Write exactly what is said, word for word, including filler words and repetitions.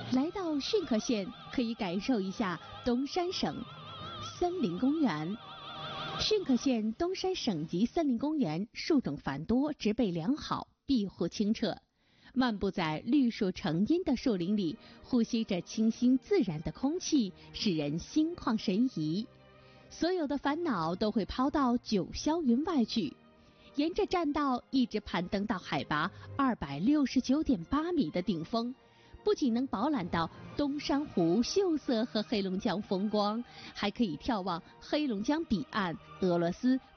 来到浚科县，可以感受一下东山省森林公园。浚科县东山省级森林公园树种繁多，植被良好，庇护清澈。漫步在绿树成荫的树林里，呼吸着清新自然的空气，使人心旷神怡。所有的烦恼都会抛到九霄云外去。沿着栈道一直攀登到海拔二百六十九点八米的顶峰，不仅能饱览到东山湖秀色和黑龙江风光，还可以眺望黑龙江彼岸俄罗斯